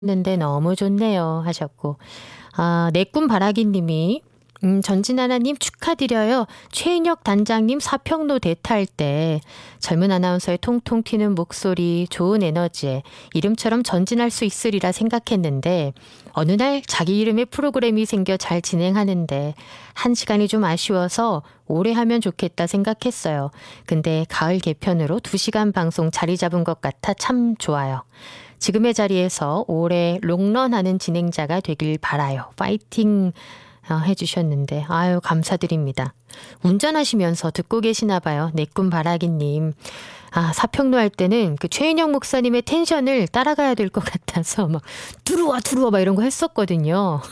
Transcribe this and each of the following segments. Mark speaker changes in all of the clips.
Speaker 1: 했는데 너무 좋네요 하셨고, 내 꿈 바라기 님이 전진아나님 축하드려요. 최인혁 단장님 사평로 대타할 때 젊은 아나운서의 통통 튀는 목소리, 좋은 에너지에 이름처럼 전진할 수 있으리라 생각했는데 어느 날 자기 이름의 프로그램이 생겨 잘 진행하는데 한 시간이 좀 아쉬워서 오래 하면 좋겠다 생각했어요. 근데 가을 개편으로 2시간 방송 자리 잡은 것 같아 참 좋아요. 지금의 자리에서 오래 롱런하는 진행자가 되길 바라요. 파이팅 해주셨는데 아유 감사드립니다. 운전하시면서 듣고 계시나 봐요. 내 꿈 바라기님. 사평로 할 때는 그 최인영 목사님의 텐션을 따라가야 될 것 같아서 막 들어와 막 이런 거 했었거든요.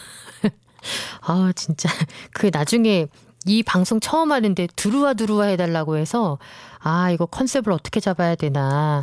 Speaker 1: 진짜 그 나중에 이 방송 처음 하는데 들어와 해달라고 해서 이거 컨셉을 어떻게 잡아야 되나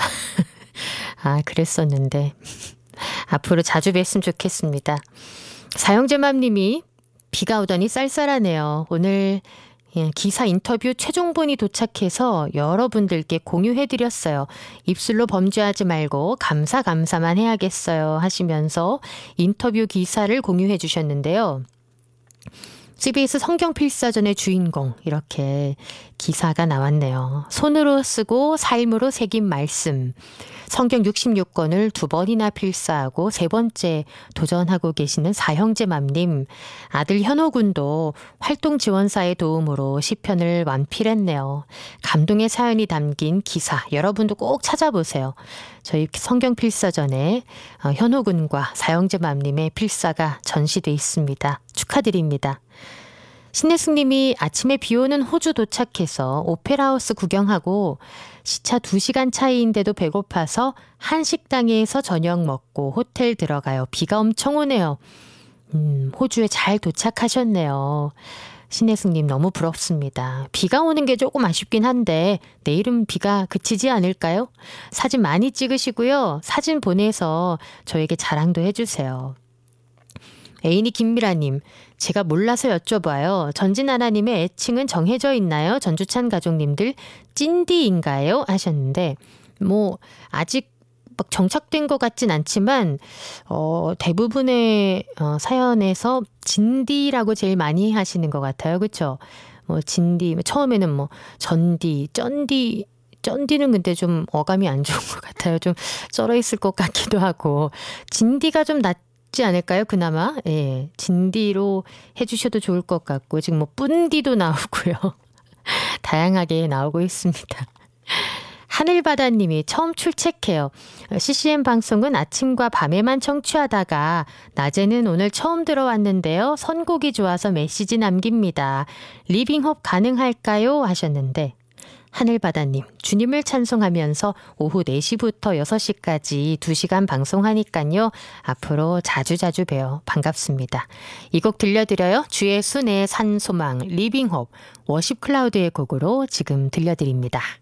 Speaker 1: 그랬었는데 앞으로 자주 뵀으면 좋겠습니다. 사형제맘님이 비가 오더니 쌀쌀하네요. 오늘 기사 인터뷰 최종본이 도착해서 여러분들께 공유해드렸어요. 입술로 범죄하지 말고 감사만 해야겠어요 하시면서 인터뷰 기사를 공유해 주셨는데요. CBS 성경필사전의 주인공 이렇게 기사가 나왔네요. 손으로 쓰고 삶으로 새긴 말씀. 성경 66권을 2번이나 필사하고 3번째 도전하고 계시는 사형제맘님. 아들 현호군도 활동지원사의 도움으로 시편을 완필했네요. 감동의 사연이 담긴 기사 여러분도 꼭 찾아보세요. 저희 성경필사전에 현호군과 사형제맘님의 필사가 전시돼 있습니다. 축하드립니다. 신혜숙님이 아침에 비오는 호주 도착해서 오페라하우스 구경하고 시차 2시간 차이인데도 배고파서 한식당에서 저녁 먹고 호텔 들어가요. 비가 엄청 오네요. 호주에 잘 도착하셨네요. 신혜숙님 너무 부럽습니다. 비가 오는 게 조금 아쉽긴 한데 내일은 비가 그치지 않을까요? 사진 많이 찍으시고요. 사진 보내서 저에게 자랑도 해주세요. 애인이 김미라님, 제가 몰라서 여쭤봐요. 전진아나님의 애칭은 정해져 있나요? 전주찬 가족님들 찐디인가요? 하셨는데 아직 막 정착된 것 같진 않지만 대부분의 사연에서 진디라고 제일 많이 하시는 것 같아요. 그렇죠? 진디 처음에는 전디, 쩐디는 근데 좀 어감이 안 좋은 것 같아요. 좀 쩔어 있을 것 같기도 하고 진디가 좀 낫지 않을까요? 그나마 진디로 해주셔도 좋을 것 같고 지금 뿐디도 나오고요. 다양하게 나오고 있습니다. 하늘바다님이 처음 출첵해요. CCM 방송은 아침과 밤에만 청취하다가 낮에는 오늘 처음 들어왔는데요. 선곡이 좋아서 메시지 남깁니다. 리빙홉 가능할까요? 하셨는데 하늘바다님, 주님을 찬송하면서 오후 4시부터 6시까지 2시간 방송하니까요. 앞으로 자주 봬요. 반갑습니다. 이 곡 들려드려요. 주의 순의 산소망 리빙홉 워십 클라우드의 곡으로 지금 들려드립니다.